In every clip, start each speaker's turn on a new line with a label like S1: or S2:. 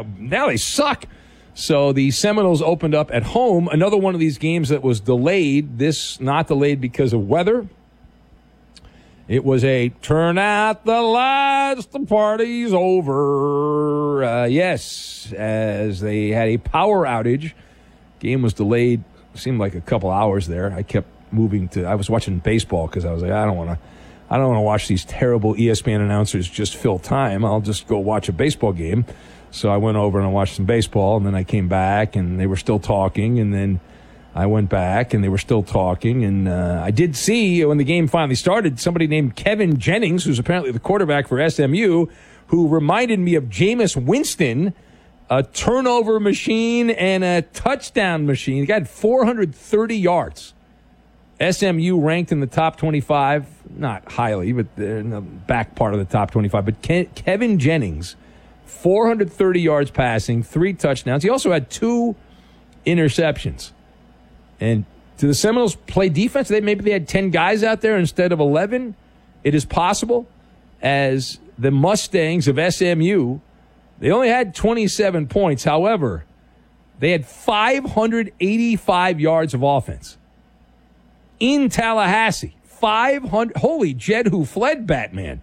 S1: now they suck. So the Seminoles opened up at home. Another one of these games that was delayed. This not delayed because of weather. It was a turn out the lights, the party's over. Yes, as they had a power outage. Game was delayed. Seemed like a couple hours there. I kept moving to. I was watching baseball because I was like, I don't want to watch these terrible ESPN announcers just fill time. I'll just go watch a baseball game. So I went over and I watched some baseball, and then I came back and they were still talking, and then I went back and they were still talking, and I did see when the game finally started somebody named Kevin Jennings, who's apparently the quarterback for SMU, who reminded me of Jameis Winston, a turnover machine and a touchdown machine. He got 430 yards. SMU ranked in the top 25, not highly, but in the back part of the top 25. But Kevin Jennings, 430 yards passing, 3 touchdowns. He also had 2 interceptions. And do the Seminoles play defense? Maybe they had 10 guys out there instead of 11. It is possible, as the Mustangs of SMU, they only had 27 points. However, they had 585 yards of offense in Tallahassee. 500. Holy Jed who fled Batman.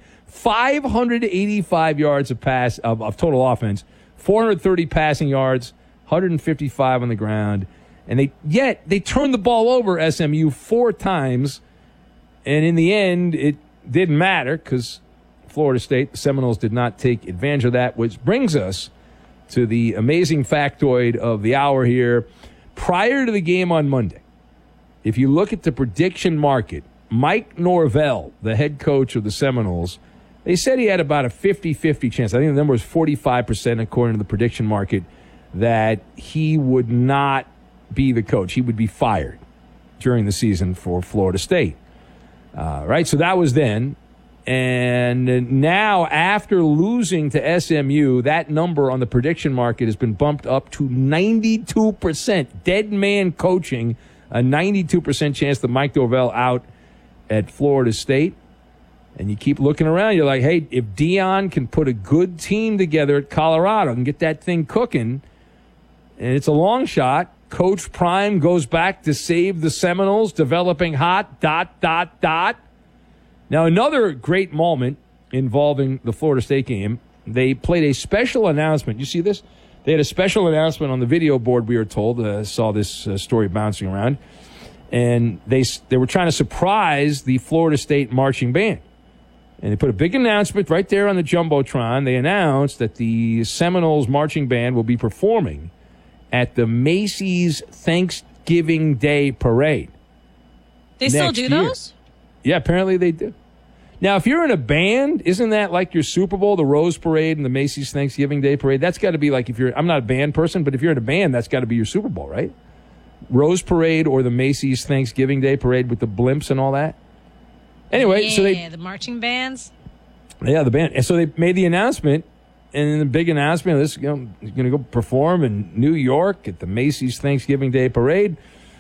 S1: 585 yards of total offense, 430 passing yards, 155 on the ground. And they turned the ball over, SMU, 4 times. And in the end, it didn't matter because Florida State, the Seminoles, did not take advantage of that, which brings us to the amazing factoid of the hour here. Prior to the game on Monday, if you look at the prediction market, Mike Norvell, the head coach of the Seminoles, they said he had about a 50-50 chance. I think the number was 45% according to the prediction market that he would not be the coach. He would be fired during the season for Florida State. Right? So that was then. And now, after losing to SMU, that number on the prediction market has been bumped up to 92%. Dead man coaching, a 92% chance that Mike Norvell out at Florida State. And you keep looking around, you're like, hey, if Dion can put a good team together at Colorado and get that thing cooking, and it's a long shot, Coach Prime goes back to save the Seminoles, developing hot, ... Now, another great moment involving the Florida State game, they played a special announcement. You see this? They had a special announcement on the video board, we were told. Saw this story bouncing around. And they were trying to surprise the Florida State marching band. And they put a big announcement right there on the Jumbotron. They announced that the Seminoles marching band will be performing at the Macy's Thanksgiving Day Parade.
S2: They still do those?
S1: Yeah, apparently they do. Now, if you're in a band, isn't that like your Super Bowl, the Rose Parade and the Macy's Thanksgiving Day Parade? That's got to be like, I'm not a band person, but if you're in a band, that's got to be your Super Bowl, right? Rose Parade or the Macy's Thanksgiving Day Parade with the blimps and all that. Anyway,
S2: yeah,
S1: so the
S2: marching bands.
S1: Yeah, the band. And so they made the announcement, and the big announcement, he's going to go perform in New York at the Macy's Thanksgiving Day Parade.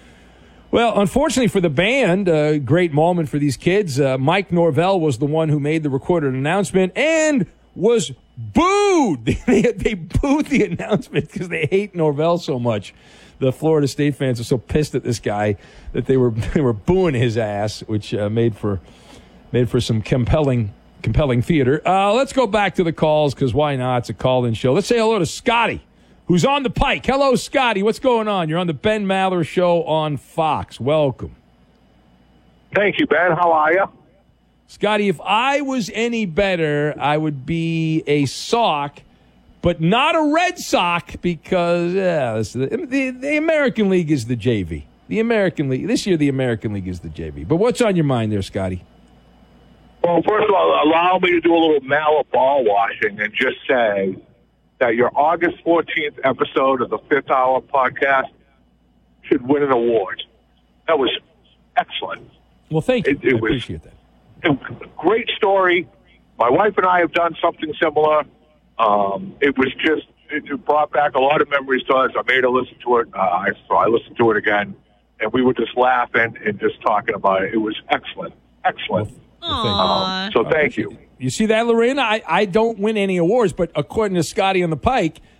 S1: Well, unfortunately for the band, a great moment for these kids. Mike Norvell was the one who made the recorded announcement and was booed. They booed the announcement because they hate Norvell so much. The Florida State fans are so pissed at this guy that they were booing his ass, which made for some compelling theater. Let's go back to the calls because why not? It's a call-in show. Let's say hello to Scotty, who's on the pike. Hello, Scotty. What's going on? You're on the Ben Maller Show on Fox. Welcome.
S3: Thank you, Ben. How are you?
S1: Scotty, if I was any better, I would be a Sock, but not a Red Sox because the American League is the JV. The American League. This year, the American League is the JV. But what's on your mind there, Scotty?
S3: Well, first of all, allow me to do a little Maller ball washing and just say that your August 14th episode of the Fifth Hour podcast should win an award. That was excellent.
S1: Well, thank you. I appreciate that.
S3: A great story. My wife and I have done something similar. It brought back a lot of memories to us. I made her listen to it. So I listened to it again, and we were just laughing and just talking about it. It was excellent. Excellent.
S2: Aww.
S3: So thank you.
S1: You see that, Lorena? I don't win any awards, but according to Scotty on the Pike,